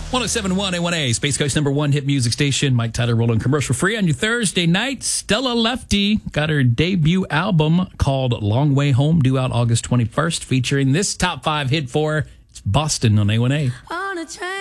1071 A1A, Space Coast #1 hit music station. Mike Tyler rolling commercial free on your Thursday night. Stella Lefty got her debut album called Long Way Home, due out August 21st, featuring this top 5 hit for it's Boston on A1A.